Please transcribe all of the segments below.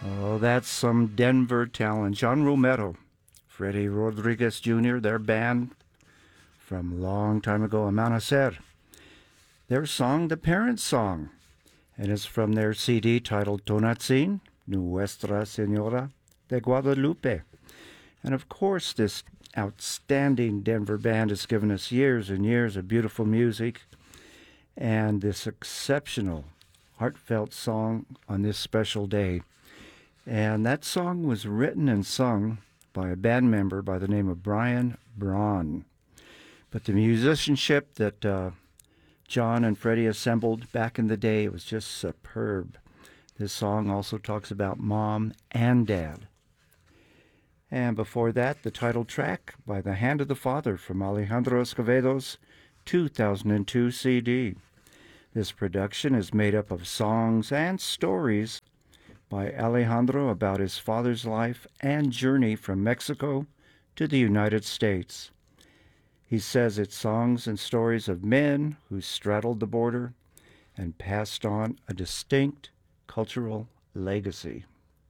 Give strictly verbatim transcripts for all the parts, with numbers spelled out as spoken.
Oh, that's some Denver talent. John Romero, Freddie Rodriguez Junior, their band from a long time ago, Amanecer. Their song, The Parents' Song, and it's from their C D titled Tonantzin, Nuestra Senora de Guadalupe. And of course, this outstanding Denver band has given us years and years of beautiful music and this exceptional, heartfelt song on this special day. And that song was written and sung by a band member by the name of Brian Braun. But the musicianship that uh, John and Freddie assembled back in the day was just superb. This song also talks about mom and dad. And before that, the title track by The Hand of the Father from Alejandro Escovedo's two thousand two C D. This production is made up of songs and stories by Alejandro about his father's life and journey from Mexico to the United States. He says it's songs and stories of men who straddled the border and passed on a distinct cultural legacy.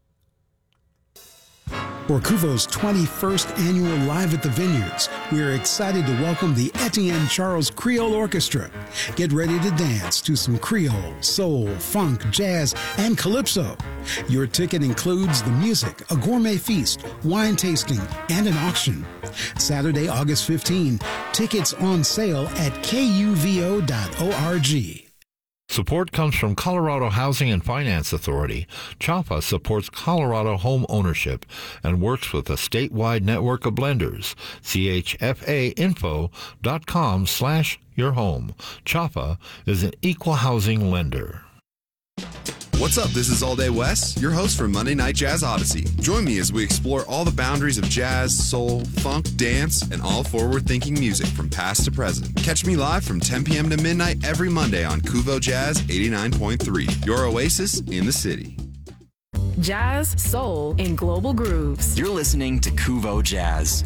For Kuvo's twenty-first annual Live at the Vineyards, we are excited to welcome the Etienne Charles Creole Orchestra. Get ready to dance to some Creole, soul, funk, jazz, and calypso. Your ticket includes the music, a gourmet feast, wine tasting, and an auction. Saturday, August fifteenth, tickets on sale at kuvo dot org. Support comes from Colorado Housing and Finance Authority. CHAPA supports Colorado home ownership and works with a statewide network of lenders. C H F A info dot com slash your home. CHAPA is an equal housing lender. What's up? This is All Day Wes, your host for Monday Night Jazz Odyssey. Join me as we explore all the boundaries of jazz, soul, funk, dance, and all forward-thinking music from past to present. Catch me live from ten p.m. to midnight every Monday on Kuvo Jazz eighty-nine point three, your oasis in the city. Jazz, soul, and global grooves. You're listening to Kuvo Jazz.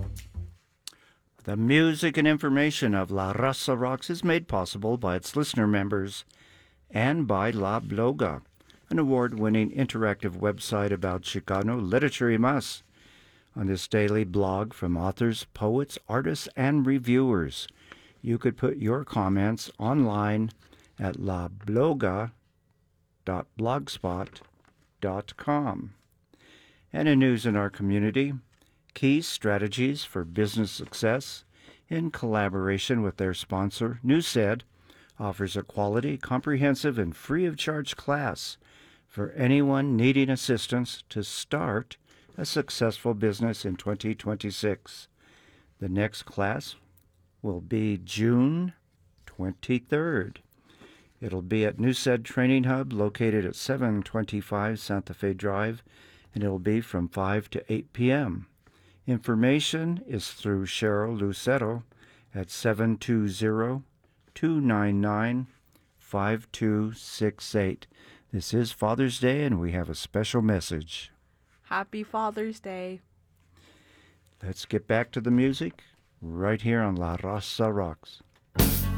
The music and information of La Raza Rocks is made possible by its listener members and by La Bloga, an award-winning interactive website about Chicano literature y más. On this daily blog from authors, poets, artists, and reviewers, you could put your comments online at la bloga dot blogspot dot com. And in news in our community, Key Strategies for Business Success, in collaboration with their sponsor, Newsed, offers a quality, comprehensive, and free-of-charge class for anyone needing assistance to start a successful business in twenty twenty-six. The next class will be June twenty-third. It'll be at Newsed Training Hub, located at seven twenty-five Santa Fe Drive, and it'll be from five to eight p.m. Information is through Cheryl Lucero at seven two zero, two nine nine, five two six eight. This is Father's Day, and we have a special message. Happy Father's Day. Let's get back to the music right here on La Raza Rocks.